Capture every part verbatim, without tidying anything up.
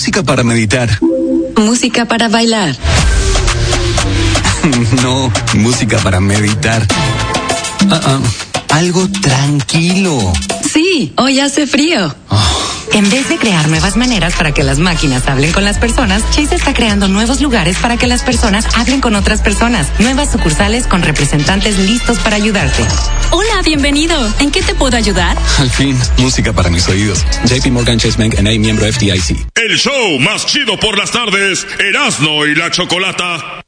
música para meditar. Música para bailar. No, música para meditar. Uh-uh. Algo tranquilo. Sí, hoy hace frío. Oh. En vez de crear nuevas maneras para que las máquinas hablen con las personas, Chase está creando nuevos lugares para que las personas hablen con otras personas. Nuevas sucursales con representantes listos para ayudarte. Hola, bienvenido. ¿En qué te puedo ayudar? Al fin, música para mis oídos. J P Morgan Chase Bank N A, miembro F D I C. El show más chido por las tardes, Erasmo y la Chocolata.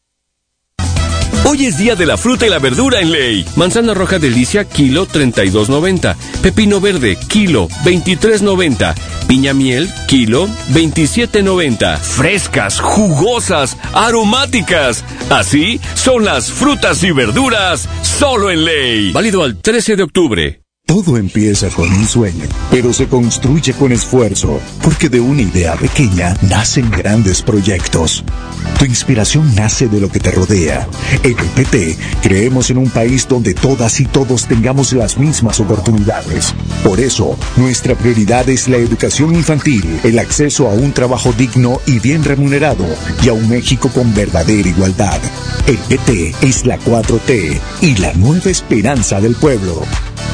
Hoy es día de la fruta y la verdura en Ley. Manzana roja delicia, kilo treinta y dos noventa. Pepino verde, kilo veintitrés noventa. Piña miel, kilo veintisiete noventa. Frescas, jugosas, aromáticas. Así son las frutas y verduras solo en Ley. Válido al trece de octubre. Todo empieza con un sueño, pero se construye con esfuerzo, porque de una idea pequeña nacen grandes proyectos. Tu inspiración nace de lo que te rodea. En el P T creemos en un país donde todas y todos tengamos las mismas oportunidades. Por eso, nuestra prioridad es la educación infantil, el acceso a un trabajo digno y bien remunerado, y a un México con verdadera igualdad. El P T es la cuatro T y la nueva esperanza del pueblo.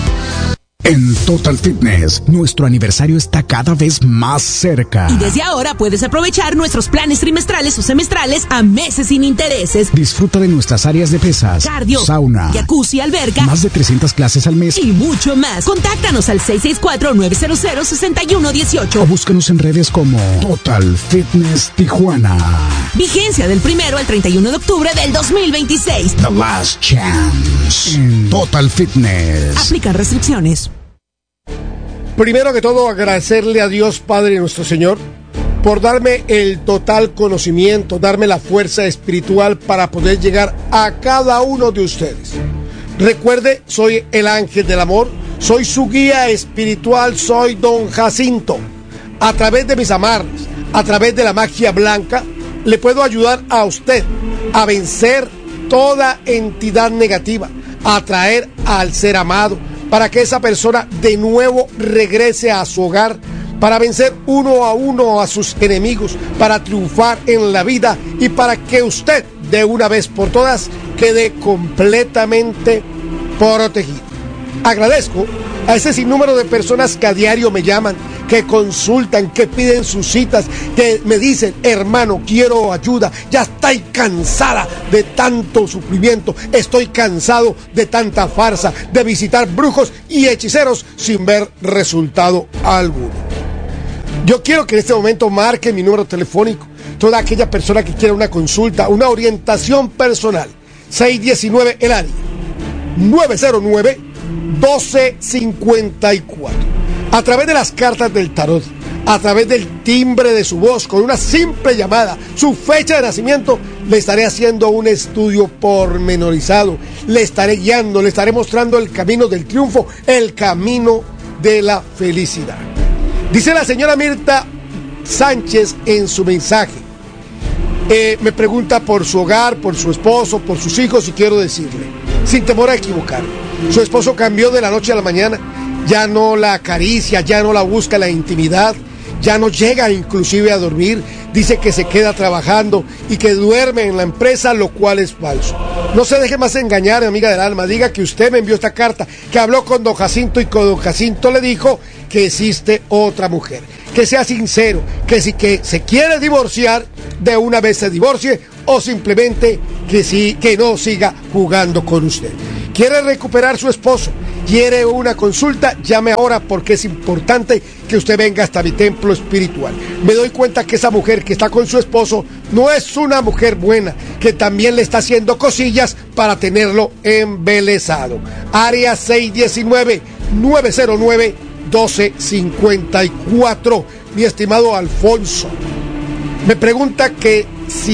En Total Fitness, nuestro aniversario está cada vez más cerca. Y desde ahora puedes aprovechar nuestros planes trimestrales o semestrales a meses sin intereses. Disfruta de nuestras áreas de pesas, cardio, sauna, jacuzzi, alberca, más de trescientas clases al mes y mucho más. Contáctanos al seis seis cuatro, nueve cero cero, seis uno uno ocho o búscanos en redes como Total Fitness Tijuana. Vigencia del primero al treinta y uno de octubre del dos mil veintiséis. The Last Chance en Total Fitness. Aplican restricciones. Primero que todo, agradecerle a Dios Padre nuestro Señor por darme el total conocimiento, darme la fuerza espiritual para poder llegar a cada uno de ustedes. Recuerde, soy el ángel del amor, soy su guía espiritual, soy Don Jacinto. A través de mis amarres, a través de la magia blanca, le puedo ayudar a usted a vencer toda entidad negativa, a atraer al ser amado, para que esa persona de nuevo regrese a su hogar, para vencer uno a uno a sus enemigos, para triunfar en la vida y para que usted de una vez por todas quede completamente protegido. Agradezco a ese sinnúmero de personas que a diario me llaman, que consultan, que piden sus citas, que me dicen: hermano, quiero ayuda, ya estoy cansada de tanto sufrimiento, estoy cansado de tanta farsa, de visitar brujos y hechiceros sin ver resultado alguno. Yo quiero que en este momento marque mi número telefónico, toda aquella persona que quiera una consulta, una orientación personal. seis uno nueve el área, nueve cero nueve, doce cincuenta y cuatro. A través de las cartas del tarot, a través del timbre de su voz, con una simple llamada, su fecha de nacimiento, le estaré haciendo un estudio pormenorizado, le estaré guiando, le estaré mostrando el camino del triunfo, el camino de la felicidad. Dice la señora Mirta Sánchez en su mensaje, eh, me pregunta por su hogar, por su esposo, por sus hijos, y quiero decirle, sin temor a equivocar, su esposo cambió de la noche a la mañana. Ya no la acaricia, ya no la busca la intimidad, ya no llega inclusive a dormir, dice que se queda trabajando y que duerme en la empresa, lo cual es falso. No se deje más engañar, amiga del alma, diga que usted me envió esta carta, que habló con don Jacinto y con don Jacinto le dijo que existe otra mujer. Que sea sincero, que si que se quiere divorciar, de una vez se divorcie, o simplemente que, sí, que no siga jugando con usted. ¿Quiere recuperar su esposo? ¿Quiere una consulta? Llame ahora, porque es importante que usted venga hasta mi templo espiritual. Me doy cuenta que esa mujer que está con su esposo no es una mujer buena, que también le está haciendo cosillas para tenerlo embelesado. Área seis uno nueve, nueve cero nueve, doce cincuenta y cuatro. Mi estimado Alfonso, me pregunta que